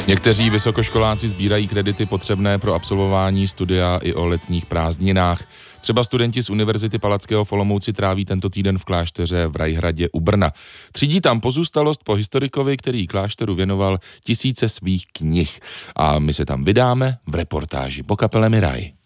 Někteří vysokoškoláci sbírají kredity potřebné pro absolvování studia i o letních prázdninách. Třeba studenti z Univerzity Palackého v Olomouci tráví tento týden v klášteře v Rajhradě u Brna. Třídí tam pozůstalost po historikovi, který klášteru věnoval tisíce svých knih. A my se tam vydáme v reportáži po kapele Miraj.